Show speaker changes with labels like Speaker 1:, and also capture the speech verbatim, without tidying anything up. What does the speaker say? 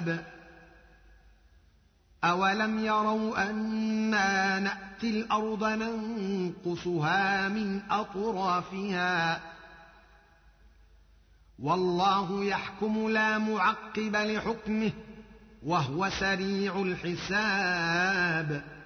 Speaker 1: الحساب أولم يروا أنا نأتي الأرض ننقصها من أطرافها والله يحكم لا معقب لحكمه وهو سريع الحساب